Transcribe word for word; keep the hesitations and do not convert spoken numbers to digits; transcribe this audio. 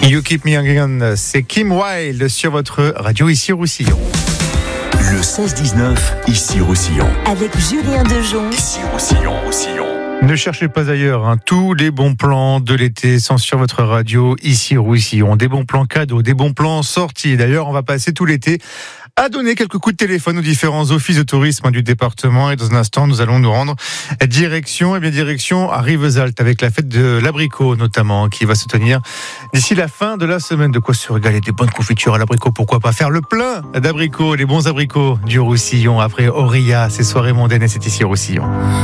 You Keep Me Young, c'est Kim Wilde sur votre radio ici Roussillon. Le seize dix-neuf, ici Roussillon. Avec Julien Dejon. Ici Roussillon, Roussillon. Ne cherchez pas ailleurs, hein. Tous les bons plans de l'été sont sur votre radio ici Roussillon. Des bons plans cadeaux, des bons plans sortis. D'ailleurs, on va passer tout l'été à donner quelques coups de téléphone aux différents offices de tourisme du département. Et dans un instant, nous allons nous rendre direction, et bien direction à Rivesaltes avec la fête de l'abricot notamment qui va se tenir d'ici la fin de la semaine. De quoi se régaler, des bonnes confitures à l'abricot. Pourquoi pas faire le plein d'abricots, les bons abricots du Roussillon après Auria, ces soirées mondaines et c'est ici Roussillon.